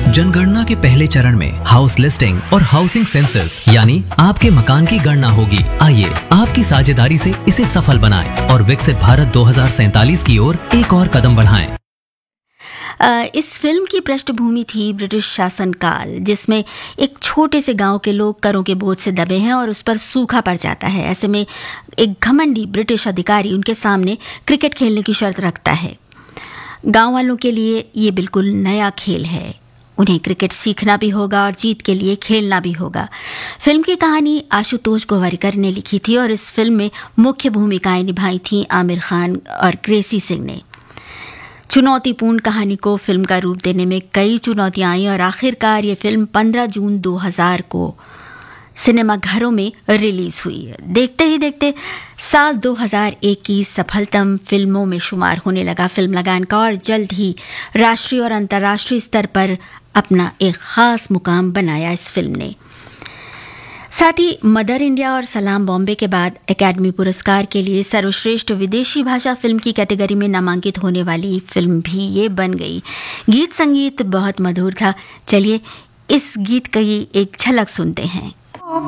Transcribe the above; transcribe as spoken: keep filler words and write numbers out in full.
जनगणना के पहले चरण में हाउस लिस्टिंग और हाउसिंग सेंसस यानी आपके मकान की गणना होगी। आइए आपकी साझेदारी से इसे सफल बनाएं और विकसित भारत दो हज़ार सैंतालीस की ओर एक और कदम बढ़ाएं। इस फिल्म की पृष्ठभूमि थी ब्रिटिश शासनकाल, जिसमें एक छोटे से गांव के लोग करों के बोझ से दबे हैं और उस पर सूखा पड़ जाता है। ऐसे में एक घमंडी ब्रिटिश अधिकारी उनके सामने क्रिकेट खेलने की शर्त रखता है। गांव वालों के लिए ये बिल्कुल नया खेल है। उन्हें क्रिकेट सीखना भी होगा और जीत के लिए खेलना भी होगा। फिल्म की कहानी आशुतोष गोवारिकर ने लिखी थी और इस फिल्म में मुख्य भूमिकाएं निभाई थीं आमिर खान और ग्रेसी सिंह ने। चुनौतीपूर्ण कहानी को फिल्म का रूप देने में कई चुनौतियां आई और आखिरकार ये फिल्म पंद्रह जून दो हज़ार को सिनेमाघरों में रिलीज हुई। देखते ही देखते साल दो हज़ार एक की सफलतम फिल्मों में शुमार होने लगा फिल्म लगान का और जल्द ही राष्ट्रीय और अंतर्राष्ट्रीय स्तर पर अपना एक खास मुकाम बनाया इस फिल्म ने। साथ ही मदर इंडिया और सलाम बॉम्बे के बाद एकेडमी पुरस्कार के लिए सर्वश्रेष्ठ विदेशी भाषा फिल्म की कैटेगरी में नामांकित होने वाली फिल्म भी ये बन गई। गीत संगीत बहुत मधुर था। चलिए इस गीत की एक झलक सुनते हैं।